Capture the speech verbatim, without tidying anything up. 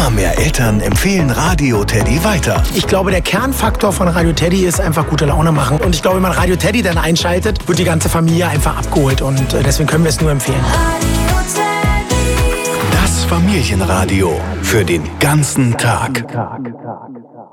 Immer mehr Eltern empfehlen Radio Teddy weiter. Ich glaube, der Kernfaktor von Radio Teddy ist einfach gute Laune machen. Und ich glaube, wenn man Radio Teddy dann einschaltet, wird die ganze Familie einfach abgeholt. Und deswegen können wir es nur empfehlen. Radio Teddy. Das Familienradio für den ganzen Tag.